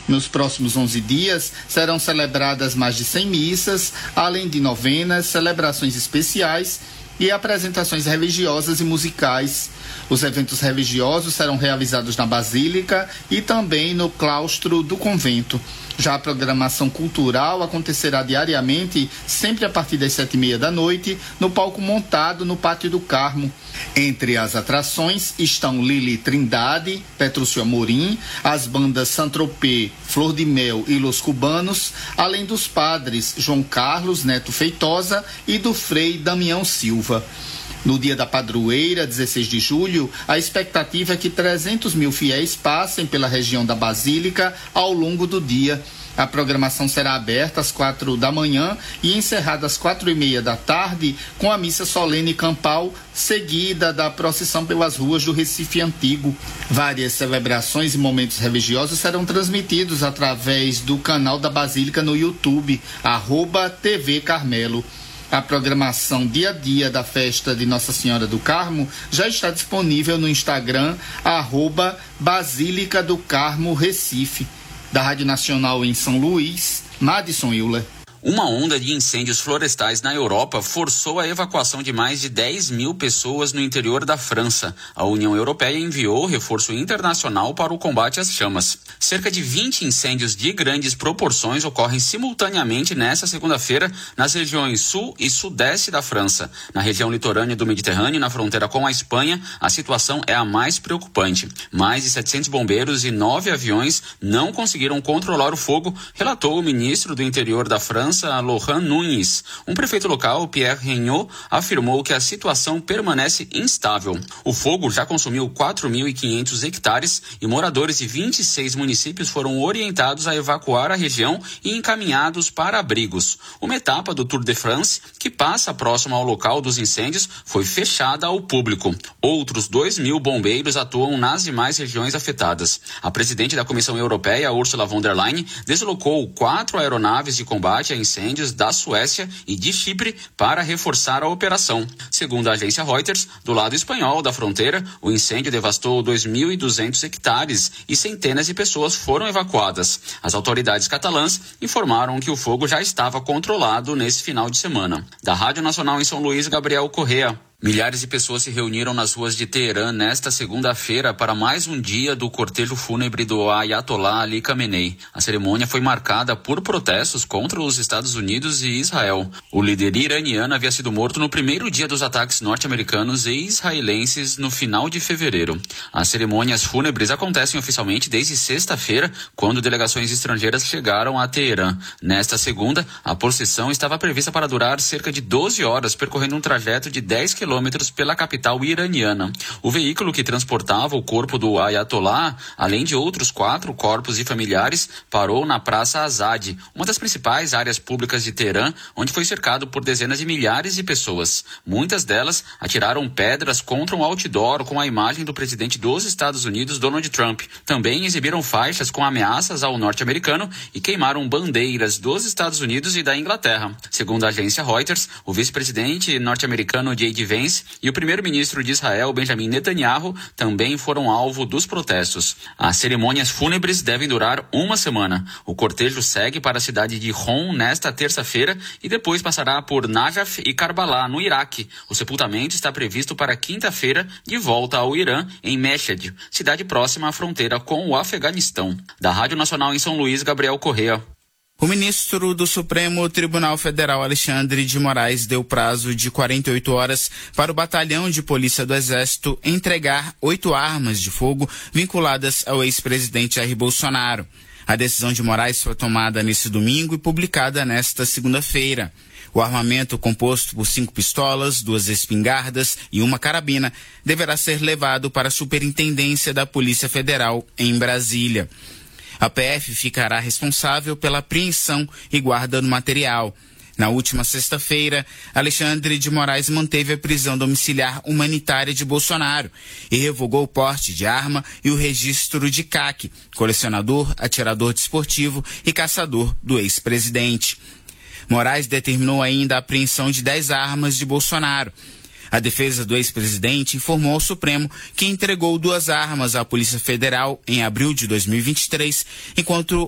Nos próximos 11 dias, serão celebradas mais de 100 missas, além de novenas, celebrações especiais e apresentações religiosas e musicais. Os eventos religiosos serão realizados na Basílica e também no claustro do convento. Já a programação cultural acontecerá diariamente, sempre a partir das 7h30 da noite, no palco montado no Pátio do Carmo. Entre as atrações estão Lili Trindade, Petrúcio Amorim, as bandas Saint-Tropez, Flor de Mel e Los Cubanos, além dos padres João Carlos Neto Feitosa e do Frei Damião Silva. No dia da padroeira, 16 de julho, a expectativa é que 300 mil fiéis passem pela região da Basílica ao longo do dia. A programação será aberta às 4 da manhã e encerrada às 4h30 da tarde, com a missa solene campal, seguida da procissão pelas ruas do Recife Antigo. Várias celebrações e momentos religiosos serão transmitidos através do canal da Basílica no YouTube, @TV Carmelo. A programação dia a dia da festa de Nossa Senhora do Carmo já está disponível no Instagram, @Basílica do Carmo Recife. Da Rádio Nacional em São Luís, Madison Euler. Uma onda de incêndios florestais na Europa forçou a evacuação de mais de 10 mil pessoas no interior da França. A União Europeia enviou reforço internacional para o combate às chamas. Cerca de 20 incêndios de grandes proporções ocorrem simultaneamente nesta segunda-feira nas regiões sul e sudeste da França. Na região litorânea do Mediterrâneo, na fronteira com a Espanha, a situação é a mais preocupante. Mais de 700 bombeiros e 9 aviões não conseguiram controlar o fogo, relatou o ministro do Interior da França, Laurent Nunez. Um prefeito local, Pierre Regnault, afirmou que a situação permanece instável. O fogo já consumiu 4.500 hectares e moradores de 26 municípios foram orientados a evacuar a região e encaminhados para abrigos. Uma etapa do Tour de France, que passa próximo ao local dos incêndios, foi fechada ao público. Outros 2.000 bombeiros atuam nas demais regiões afetadas. A presidente da Comissão Europeia, Ursula von der Leyen, deslocou 4 aeronaves de combate a incêndios da Suécia e de Chipre para reforçar a operação. Segundo a agência Reuters, do lado espanhol da fronteira, o incêndio devastou 2.200 hectares e centenas de pessoas foram evacuadas. As autoridades catalãs informaram que o fogo já estava controlado nesse final de semana. Da Rádio Nacional em São Luís, Gabriel Correa. Milhares de pessoas se reuniram nas ruas de Teherã nesta segunda-feira para mais um dia do cortejo fúnebre do Ayatollah Ali Khamenei. A cerimônia foi marcada por protestos contra os Estados Unidos e Israel. O líder iraniano havia sido morto no primeiro dia dos ataques norte-americanos e israelenses no final de fevereiro. As cerimônias fúnebres acontecem oficialmente desde sexta-feira, quando delegações estrangeiras chegaram a Teherã. Nesta segunda, a procissão estava prevista para durar cerca de 12 horas, percorrendo um trajeto de 10 quilômetros pela capital iraniana. O veículo que transportava o corpo do Ayatollah, além de outros 4 corpos de familiares, parou na Praça Azad, uma das principais áreas públicas de Teherã, onde foi cercado por dezenas de milhares de pessoas. Muitas delas atiraram pedras contra um outdoor com a imagem do presidente dos Estados Unidos, Donald Trump. Também exibiram faixas com ameaças ao norte-americano e queimaram bandeiras dos Estados Unidos e da Inglaterra. Segundo a agência Reuters, o vice-presidente norte-americano J.D. Vance e o primeiro-ministro de Israel, Benjamin Netanyahu, também foram alvo dos protestos. As cerimônias fúnebres devem durar uma semana. O cortejo segue para a cidade de Hom nesta terça-feira e depois passará por Najaf e Karbala, no Iraque. O sepultamento está previsto para quinta-feira, de volta ao Irã, em Mashhad, cidade próxima à fronteira com o Afeganistão. Da Rádio Nacional em São Luís, Gabriel Correa. O ministro do Supremo Tribunal Federal, Alexandre de Moraes, deu prazo de 48 horas para o Batalhão de Polícia do Exército entregar 8 armas de fogo vinculadas ao ex-presidente Jair Bolsonaro. A decisão de Moraes foi tomada nesse domingo e publicada nesta segunda-feira. O armamento, composto por 5 pistolas, 2 espingardas e uma carabina, deverá ser levado para a Superintendência da Polícia Federal em Brasília. A PF ficará responsável pela apreensão e guarda do material. Na última sexta-feira, Alexandre de Moraes manteve a prisão domiciliar humanitária de Bolsonaro e revogou o porte de arma e o registro de CAC, colecionador, atirador desportivo e caçador do ex-presidente. Moraes determinou ainda a apreensão de 10 armas de Bolsonaro. A defesa do ex-presidente informou ao Supremo que entregou 2 armas à Polícia Federal em abril de 2023, enquanto